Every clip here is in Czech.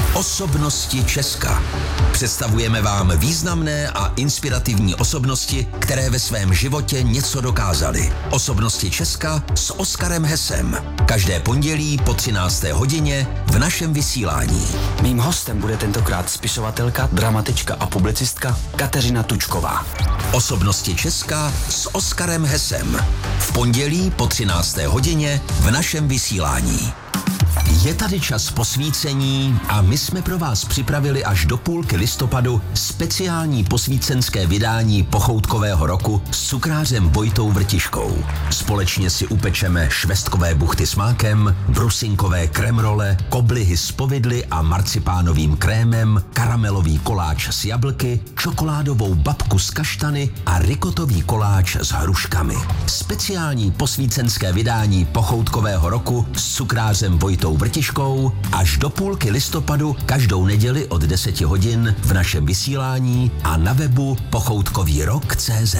Osobnosti Česka. Představujeme vám významné a inspirativní osobnosti, které ve svém životě něco dokázaly. Osobnosti Česka s Oskarem Hesem. Každé pondělí po 13. hodině v našem vysílání. Mým hostem bude tentokrát spisovatelka, dramatička a publicistka Kateřina Tučková. Osobnosti Česka s Oskarem Hesem. V pondělí po 13. hodině v našem vysílání. Je tady čas posvícení a my jsme pro vás připravili až do půlky listopadu speciální posvícenské vydání pochoutkového roku s cukrářem Vojtou Vrtiškou. Společně si upečeme švestkové buchty s mákem, brusinkové kremrole, koblihy s povidly a marcipánovým krémem, karamelový koláč s jablky, čokoládovou babku s kaštany a rikotový koláč s hruškami. Speciální posvícenské vydání pochoutkového roku s cukrářem Vojtou Vrtiškou až do půlky listopadu každou neděli od 10 hodin v našem vysílání a na webu pochoutkovýrok.cz.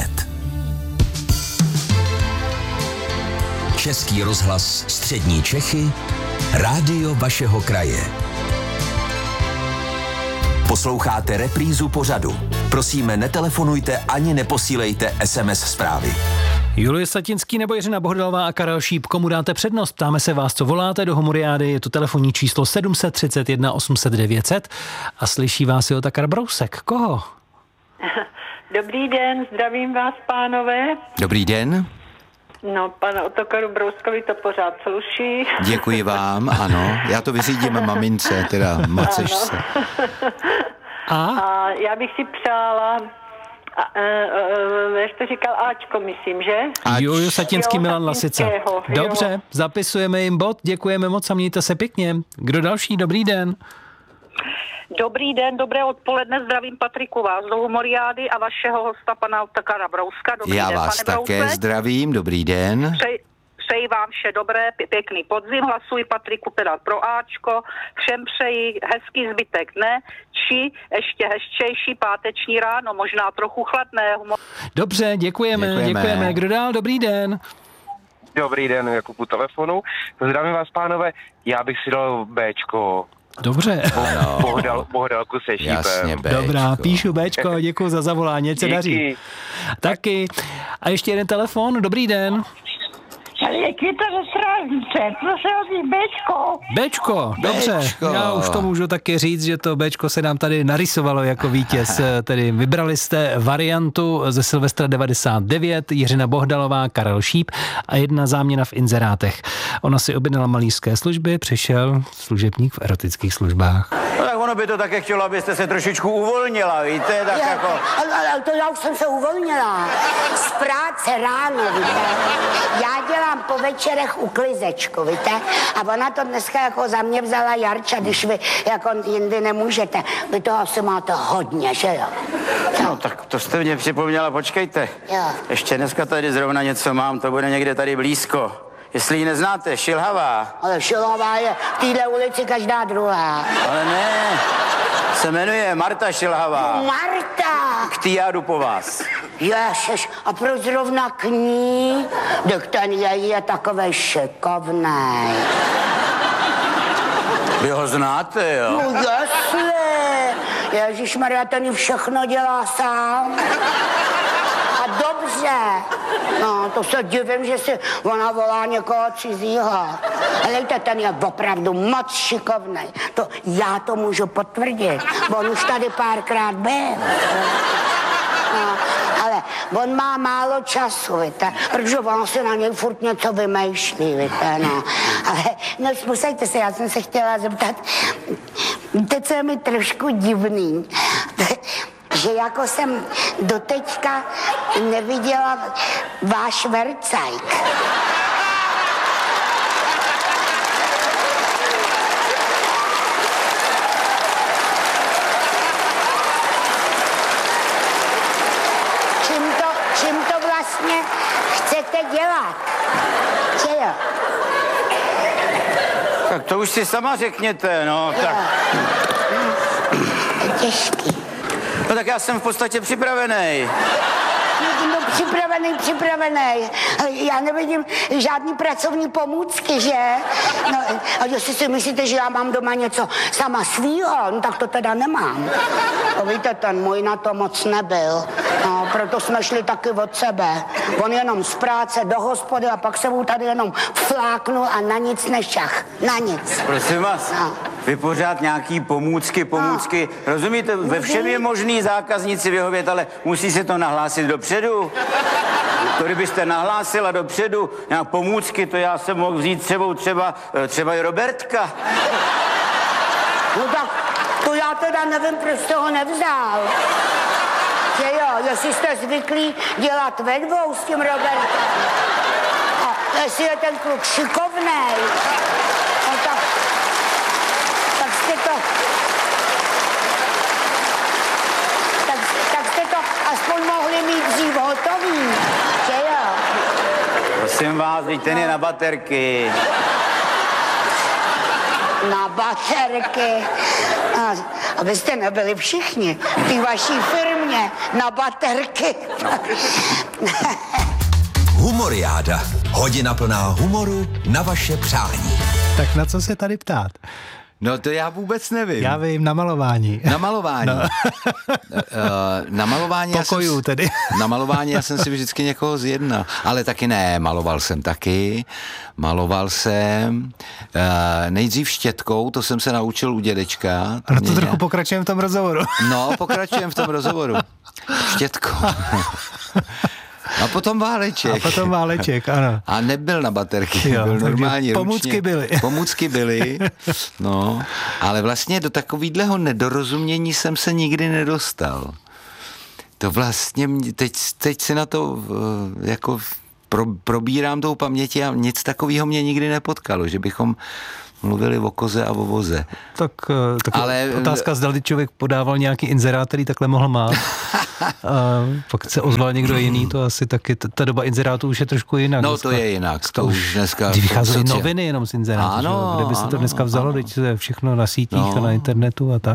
Český rozhlas Střední Čechy, rádio vašeho kraje. Posloucháte reprízu pořadu. Prosíme, netelefonujte ani neposílejte SMS zprávy. Julie Satinský nebo Jiřina Bohdalová a Karel Šíp, komu dáte přednost? Ptáme se vás, co voláte do Homuriády, je to telefonní číslo 731 800 900 a slyší vás i Otakar Brousek. Koho? Dobrý den, zdravím vás, pánové. Dobrý den. No, pana Otakaru Brouskovi to pořád sluší. Děkuji vám, ano. Já to vyřídím mamince, teda maceš se. A já bych si přála, jak to říkal, Ačko, myslím, že? Juliu Satinský, Milan Lasica. Dobře, jo. zapisujeme jim bod, děkujeme moc a mějte se pěkně. Kdo další? Dobrý den. Dobrý den, dobré odpoledne, zdravím Patriku vás do Humoriády a vašeho hosta pana Otakara Brouska. Dobrý Já den, vás pane také Brouse. zdravím, dobrý den. Přeji vám vše dobré, pěkný podzim, hlasuji Patriku teda pro Ačko, všem přeji hezký zbytek dne, či ještě hezčejší páteční ráno, možná trochu chladné. Dobře, děkujeme. Kdo dál? Dobrý den. Dobrý den, Jakub u telefonu. Zdravím vás, pánové, já bych si dal Bčko. Dobře. Bohdalku se šípem. Jasně, Bčko. Dobrá, píšu Bčko, děkuji za zavolání, ať se daří. Taky. A ještě jeden telefon, dobrý den. Květa ze Strážnice, prosím vás, Bčko. Dobře. Bčko. Já už to můžu taky říct, že to Bčko se nám tady narysovalo jako vítěz. Tedy vybrali jste variantu ze Silvestra 99, Jiřina Bohdalová, Karel Šíp a jedna záměna v inzerátech. Ona si objednala malířské služby, přišel služebník v erotických službách. No tak ono by to také chtělo, abyste se trošičku uvolnila, víte, tak jako... Ale to já už jsem se uvolnila. Z práce ráno, víte. Já dělám po večerech uklizečku, víte. A ona to dneska jako za mě vzala Jarča, když vy jako jindy nemůžete. Vy toho asi máte hodně, že jo? No tak to jste mě připomněla, počkejte. Jo. Ještě dneska tady zrovna něco mám, to bude někde tady blízko. Jestli ji neznáte, Šilhavá. Ale Šilhavá je v téhle ulici každá druhá. Ale ne, se jmenuje Marta Šilhavá. Marta! K tý já jdu po vás. Ježiš, a proč zrovna k ní? Tak ten její je takovej šikovnej. Vy ho znáte, jo? No jasně. Ježišmarja, ten ji všechno dělá sám. A dobře. No, to se divím, že si ona volá někoho cizího. Helejte, ten je opravdu moc šikovnej. To já to můžu potvrdit. On už tady párkrát byl. No, ale on má málo času, víte, protože on si na něj furt něco vymýšlí, víte, no. Ale, no, posejte se, já jsem se chtěla zeptat, víte, co je mi trošku divný, že jako jsem doteďka neviděla váš vercajk. Čím to vlastně chcete dělat? Že jo? Tak to už si sama řekněte, no, tak. Těžký. No tak já jsem v podstatě připravený. No připravený připravený. Já nevidím žádný pracovní pomůcky, že? No, a jestli si myslíte, že já mám doma něco sama svýho, no, tak to teda nemám. To víte, ten můj na to moc nebyl. No, proto jsme šli taky od sebe. On jenom z práce do hospody a pak se mu tady jenom fláknul a na nic nešach. Na nic. Prosím vás, No. vy pořád nějaký pomůcky. Rozumíte, ve všem je možný zákazníci vyhovět, ale musí se to nahlásit dopředu. To kdybyste nahlásila dopředu nějak pomůcky, to já jsem mohl vzít třeba i Robertka. No tak to já teda nevím, proč jste ho nevzal. Že jo, jestli jste zvyklí dělat ve dvou s tím Robertem. A jestli je ten kluk šikovnej, no tak jste to... Tak jste to aspoň mohli mít dřív hotový, že jo? Prosím vás, teď ten je na baterky. Na baterky. Abyste nebyli všichni v té vaší firmě na baterky. Humoriáda. Hodina plná humoru na vaše přání. Tak na co se tady ptát? No to já vůbec nevím. Já vím, na malování. Na malování. No. Na malování pokojů tedy. Na malování já jsem si vždycky někoho zjednal. Ale taky ne, maloval jsem taky. Maloval jsem nejdřív štětkou, to jsem se naučil u dědečka. No to trochu pokračujeme v tom rozhovoru. No, pokračujeme v tom rozhovoru. Štětkou. A potom váleček. Ano. A nebyl na baterky, jo, byl normální pomůcky byly. Pomůcky byly, no. Ale vlastně do takovýhleho nedorozumění jsem se nikdy nedostal. To vlastně, teď si na to jako probírám tou paměti a nic takového mě nikdy nepotkalo, že bychom mluvili o koze a o voze. Tak ale otázka, zda člověk podával nějaký inzerát, který takhle mohl mát. Pak se ozval někdo jiný, to asi taky, ta doba inzerátů už je trošku jinak. No dneska. to je jinak, to už dneska... Kdy vycházely noviny jenom z inzerátů, ano, kde by se to dneska vzalo, teď je všechno na sítích a na internetu a tak.